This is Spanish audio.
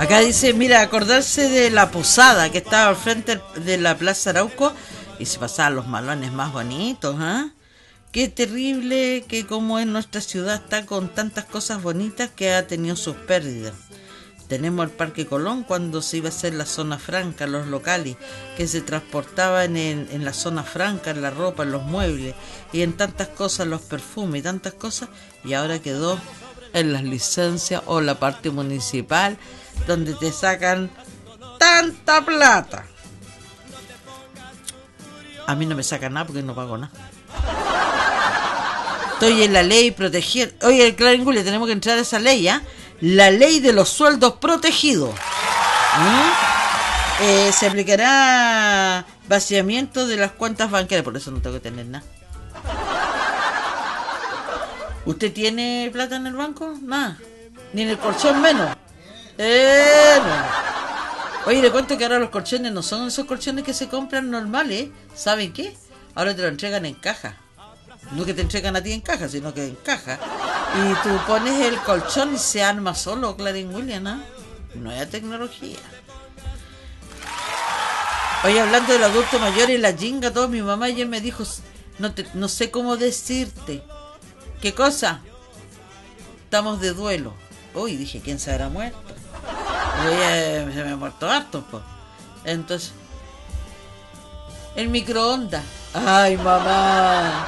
Acá dice, mira, acordarse de la posada que estaba al frente de la Plaza Arauco y se pasaban los malones más bonitos, ¿ah? Qué terrible que como en nuestra ciudad está con tantas cosas bonitas que ha tenido sus pérdidas. Tenemos el Parque Colón cuando se iba a hacer la zona franca, los locales, que se transportaban en la zona franca, en la ropa, en los muebles y en tantas cosas, los perfumes y tantas cosas, y ahora quedó en las licencias o la parte municipal donde te sacan tanta plata. A mí no me sacan nada porque no pago nada. Estoy en la ley protegida. Oye, el Clarín, tenemos que entrar a esa ley, ¿ah? La ley de los sueldos protegidos. Se aplicará vaciamiento de las cuentas bancarias. Por eso no tengo que tener nada. ¿Usted tiene plata en el banco? Nada. Ni en el colchón menos. No. Oye, le cuento que ahora los colchones no son esos colchones que se compran normales. ¿Saben qué? Ahora te lo entregan en caja. No que te entregan a ti en caja, sino que en caja. Y tú pones el colchón y se arma solo, Clarín William, ¿no? Nueva tecnología. Oye, hablando del adulto mayor y la jinga, todo, mi mamá ayer me dijo, no sé cómo decirte. ¿Qué cosa? Estamos de duelo. Uy, dije, ¿quién se habrá muerto? Oye, se me ha muerto harto, pues. Entonces, el microondas. Ay, mamá.